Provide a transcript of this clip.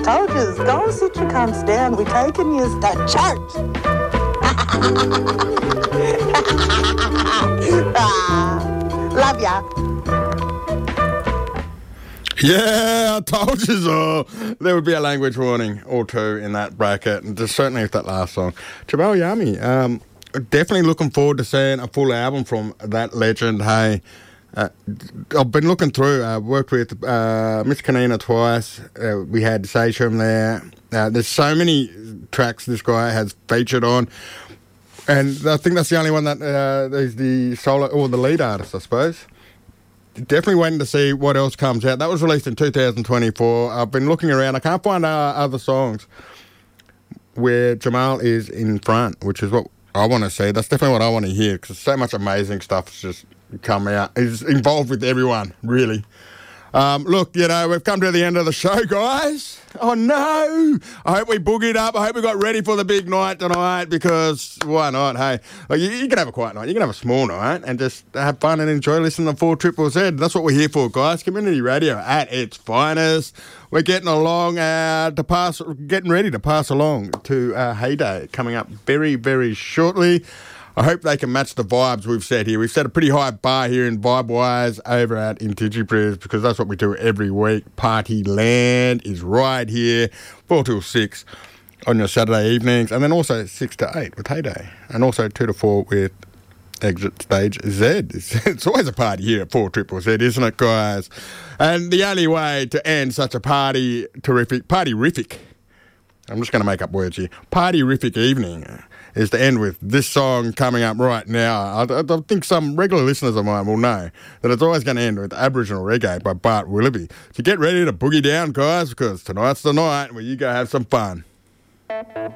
Told you, go sit your cunts down. We're taking you to church. Love ya. Yeah, I told you so. There would be a language warning or two in that bracket, and just certainly with that last song. Jabal Yami, definitely looking forward to seeing a full album from that legend. Hey, I've been looking through. I worked with Miss Kanina twice. We had Seychum there. There's so many tracks this guy has featured on, and I think that's the only one that is the solo or the lead artist, I suppose. Definitely waiting to see what else comes out. That was released in 2024. I've been looking around. I can't find other songs where Jamal is in front, which is what I want to see. That's definitely what I want to hear, because so much amazing stuff's just come out. He's involved with everyone, really. Look, you know, we've come to the end of the show, guys. Oh, no. I hope we boogied up. I hope we got ready for the big night tonight, because why not? Hey, like, you can have a quiet night. You can have a small night and just have fun and enjoy listening to 4ZZZ. That's what we're here for, guys. Community radio at its finest. We're getting along getting ready to pass along to Heyday coming up very, very shortly. I hope they can match the vibes we've set here. We've set a pretty high bar here in Vibe-wise over at Intigipris, because that's what we do every week. Party Land is right here, 4 till 6 on your Saturday evenings, and then also 6 to 8 with Heyday, and also 2 to 4 with Exit Stage Z. It's always a party here at 4ZZZ, isn't it, guys? And the only way to end such a party-rific, I'm just going to make up words here, party-rific evening, is to end with this song coming up right now. I think some regular listeners of mine will know that it's always going to end with Aboriginal Reggae by Bart Willoughby. So get ready to boogie down, guys, because tonight's the night where you go have some fun.